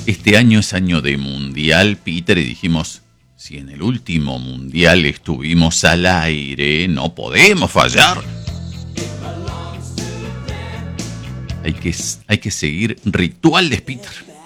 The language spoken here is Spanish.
Este año es año de mundial, Peter, y dijimos, si en el último mundial estuvimos al aire, no podemos fallar. Hay que seguir rituales, Peter.